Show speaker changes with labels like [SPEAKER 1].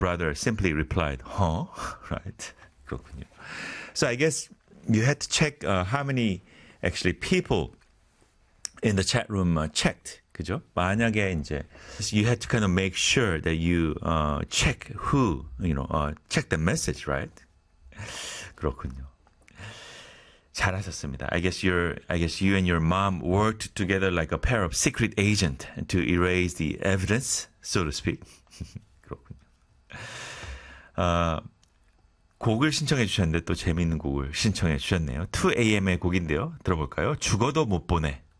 [SPEAKER 1] brother simply replied, huh? Right. 그렇군요. So I guess you had to check how many actually people in the chat room checked. 그죠? 만약에 이제 you had to kind of make sure that you check who, check the message, right? 그렇군요. 잘하셨습니다. I guess you and your mom worked together like a pair of secret agent to erase the evidence, so to speak. 그렇군요. 곡을 신청해 주셨는데 또 재미있는 곡을 신청해 주셨네요. 2AM의 곡인데요. 들어볼까요? 죽어도 못 보내.